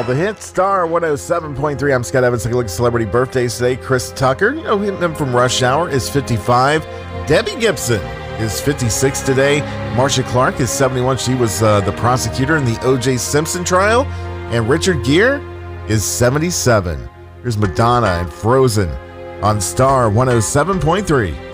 The hit Star 107.3. I'm Scott Evans. Take a look at celebrity birthdays today. Chris Tucker, him from Rush Hour, is 55. Debbie Gibson is 56 today. Marcia Clark is 71. She was the prosecutor in the O.J. Simpson trial. And Richard Gere is 77. Here's Madonna and Frozen on Star 107.3.